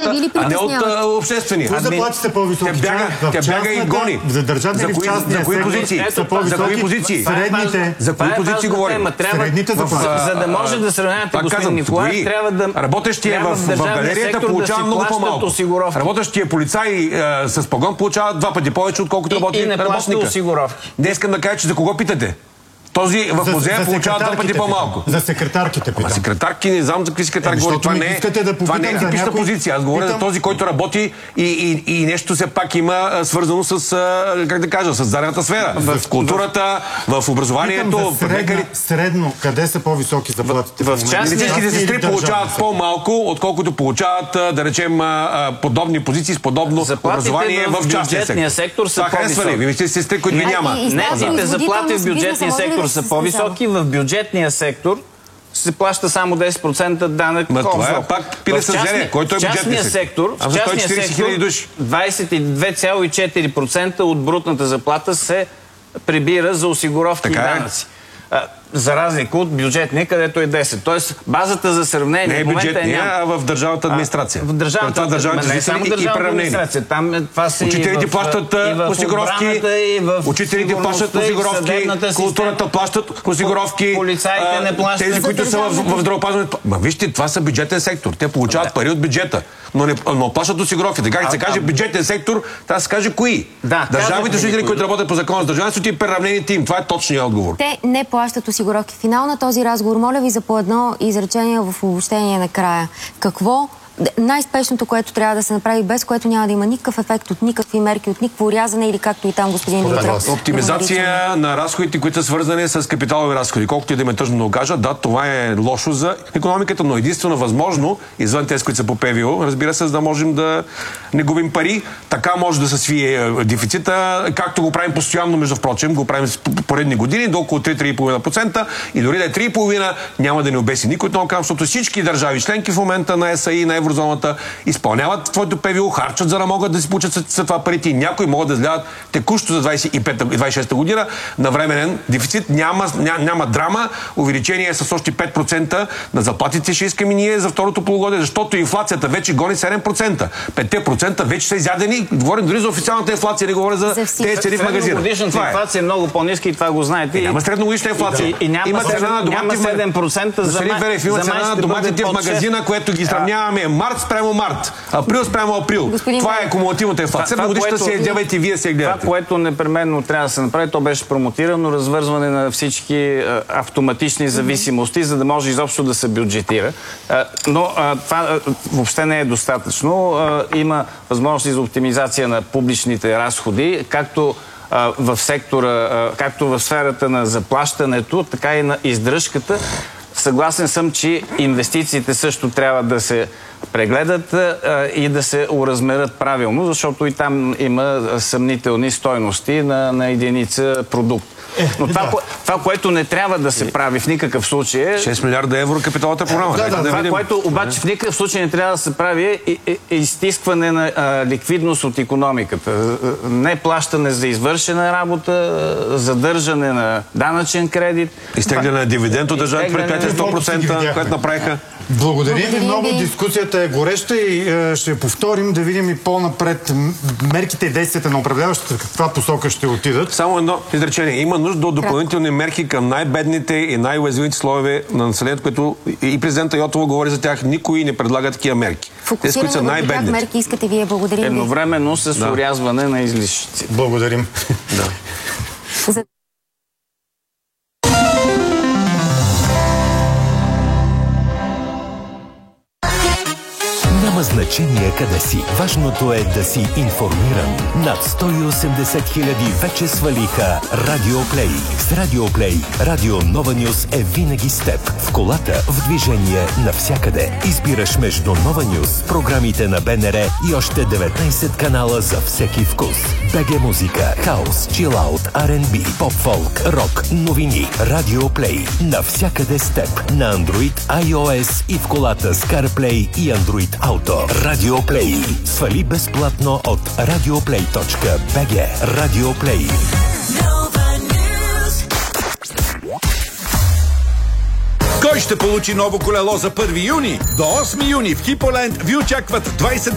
а не от обществени. Заплатите по-високи. Тя бяга и гони. За държателите в частния сектор са по-високи. Средните. За кои позиции говорим? Средните заплати. За да може да сравнявате, господин Николаев, трябва да... Работещия в галерията получава много по-малко. Работещия полицай с погон получава 2 пъти повече, отколкото работи работника. И не плаща осигуровки. Не искам да кажа, че за кого питате. Този в музея получава 2 пъти по-малко. За секретарките питам. Секретарки, не знам за какви секретарки говори. Това не е типична позиция. Аз говоря за този, който работи и нещо все пак има свързано с, как да кажа, с заредната сфера. В културата, в образованието. Средно, къде са по-високи заплатите? В медицинските сестри получават по-малко, отколкото получават, да речем, подобни позиции с подобно образование в частния сектор. Са по-високи. Медицинските сестри, които ги няма. Нетните заплати в бюджетния сектор са по-високи, в бюджетния сектор се плаща само 10% данък. Това е пак пиле с зеле, който е бюджетния сектор. В частния сектор 22,4% от брутната заплата се прибира за осигуровки и данъци. За разлика от бюджетния, където е 10. Тоест, базата за сравнение... Не е бюджетния, а в държавната администрация. В държавната администрация. Учителите плащат осигуровки, учителите плащат осигуровки, културата плащат осигуровки, полицаите не плащат. тези, които са в здравеопазването. Вижте, това са бюджетен сектор. Те получават пари от бюджета, но плащат осигуровките. Как се каже бюджетен сектор, трябва да се каже кои. Държавните служители, които работят по закона с държавни служители, преравнените им. Това е точният отговор. Те не плащат осигуровки. Финал на този разговор, моля ви за по едно изречение в обобщение накрая. Какво най-спешното, което трябва да се направи, без което няма да има никакъв ефект от никакви мерки, от никакво рязане или както и там господин Димитров? Оптимизация на разходите, които са свързани с капиталови разходи. Колкото и да ме тъжно да го кажа, да, това е лошо за икономиката, но единствено възможно, извън тези, които са по ПВО, разбира се, за да можем да не губим пари. Така може да се свие дефицита, както го правим постоянно, между впрочем, го правим с поредни години, до около 3-3,5%, и дори да е 3,5%, няма да ни обеси никой отново, защото всички държави членки в момента на ЕСА и на еврозоната изпълняват своето ПВО, харчат, за да могат да си получат след това парите, и някои могат да излядат текущо за 25-26 година на временен дефицит. Няма драма, увеличение с още 5% на заплатите ще искаме ние за второто полугодие, защото инфлацията вече гони 7%. 5% вече са изядени. Говорим дори за официалната инфлация, не говоря за тези цени в магазина. Средногодишната инфлация е много по-ниска и това го знаете. Няма средногодишна инфлация. Има цена на доматите в 7% за има цена на доматите в магазина, което ги сравняваме март спрямо март, април спрямо април. Това е кумулативната инфлация. Средногодишната си я гледайте и вие си я гледате. Това, което непременно трябва да се направи, то беше промотирано, развързване на всички автоматични зависимости, за да може изобщо да се бюджетира. Но това въобще не е достатъчно. Има възможности за оптимизация на публичните разходи, както в сектора, както в сферата на заплащането, така и на издръжката. Съгласен съм, че инвестициите също трябва да се прегледат и да се уразмерят правилно, защото и там има съмнителни стойности на единица продукт. Но това, което не трябва да се прави в никакъв случай е... 6 милиарда евро капиталната програма. Това, което обаче в никакъв случай не трябва да се прави е изтискване на ликвидност от икономиката. Не плащане за извършена работа, задържане на данъчен кредит. Изтегляне на дивиденд от държавните предприятия 100%, което направиха. Благодарим ви много. Дискусията е гореща и ще повторим да видим и по-напред мерките и действията на управляващите в каква посока ще отидат. Само едно изречение. Има нужда от допълнителни мерки към най-бедните и най-уязвимите слоеве на населението, които и президента Йотова говори за тях. Никой не предлага такива мерки. Тези, които са най-бедните. Мерки искате вие? Благодарим ви. Едновременно с урязване на излишъци. Благодарим. Няма значение къде си. Важното е да си информиран. Над 180 хиляди вече свалиха Радио Плей. С Радио Плей Радио Нова Нюс е винаги с теб. В колата, в движение, навсякъде. Избираш между Нова Нюс, програмите на БНР и още 19 канала за всеки вкус. БГ музика, хаус, чилаут, R&B, поп-фолк, рок, новини. Радио Плей. Навсякъде с теб. На Android, iOS и в колата с CarPlay и Android Auto. Радио Плей. Свали безплатно от radioplay.bg. Радио Плей. Кой ще получи ново колело за 1 юни? До 8 юни в Хиполенд ви очакват 20